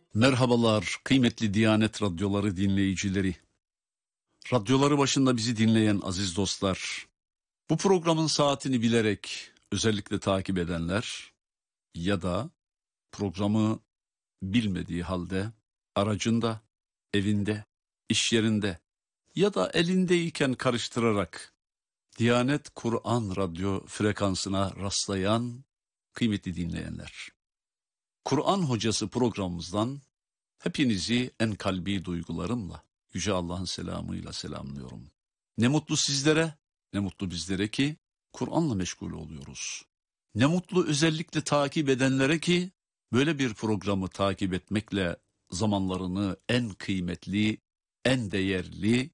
Merhabalar kıymetli Diyanet Radyoları dinleyicileri. Radyoları başında bizi dinleyen aziz dostlar. Bu programın saatini bilerek özellikle takip edenler ya da programı bilmediği halde aracında, evinde, iş yerinde ya da elindeyken karıştırarak Diyanet Kur'an radyo frekansına rastlayan kıymetli dinleyenler. Kur'an Hocası programımızdan hepinizi en kalbi duygularımla, Yüce Allah'ın selamıyla selamlıyorum. Ne mutlu sizlere, ne mutlu bizlere ki Kur'an'la meşgul oluyoruz. Ne mutlu özellikle takip edenlere ki böyle bir programı takip etmekle zamanlarını en kıymetli, en değerli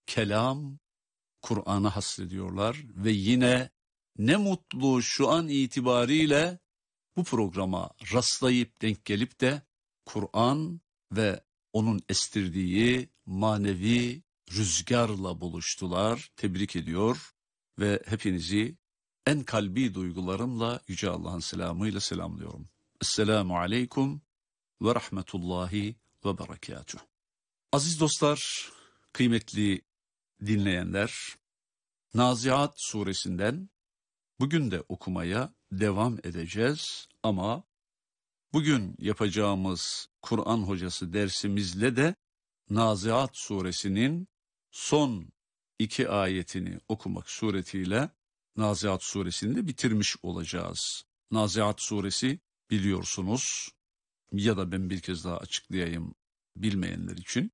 kelam Kur'an'a hasrediyorlar ve yine ne mutlu şu an itibariyle bu programa rastlayıp denk gelip de Kur'an ve onun estirdiği manevi rüzgarla buluştular. Tebrik ediyor ve hepinizi en kalbi duygularımla Yüce Allah'ın selamıyla selamlıyorum. Esselamu aleyküm ve rahmetullahi ve berekatuhu. Aziz dostlar, kıymetli dinleyenler, Naziat suresinden bugün de okumaya devam edeceğiz ama bugün yapacağımız Kur'an hocası dersimizle de Naziat suresinin son 2 ayetini okumak suretiyle Naziat suresini de bitirmiş olacağız. Naziat suresi biliyorsunuz ya da ben bir kez daha açıklayayım bilmeyenler için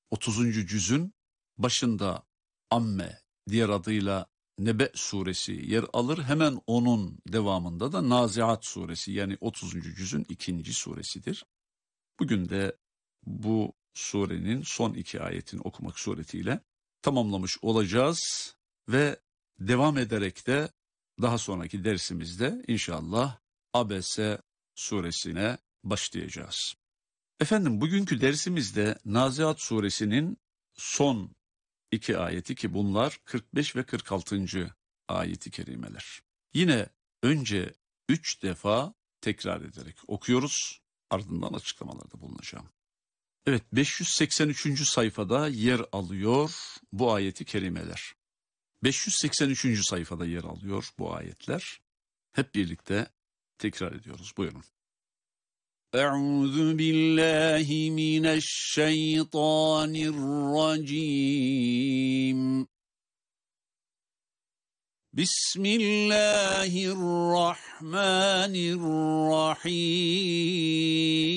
30. cüzün başında Amme, diğer adıyla Nebe suresi yer alır. Hemen onun devamında da Naziat suresi yani 30. cüzün 2. suresidir. Bugün de bu surenin son 2 ayetini okumak suretiyle tamamlamış olacağız ve devam ederek de daha sonraki dersimizde inşallah Abese suresine başlayacağız. Efendim bugünkü dersimizde Naziat suresinin son 2 ayeti ki bunlar 45 ve 46. ayeti kerimeler. Yine önce 3 defa tekrar ederek okuyoruz, ardından açıklamalarda bulunacağım. Evet, 583. sayfada yer alıyor bu ayeti kerimeler. 583. sayfada yer alıyor bu ayetler. Hep birlikte tekrar ediyoruz. Buyurun. Euzu billahi mineşşeytanirracim. Bismillahirrahmanirrahim.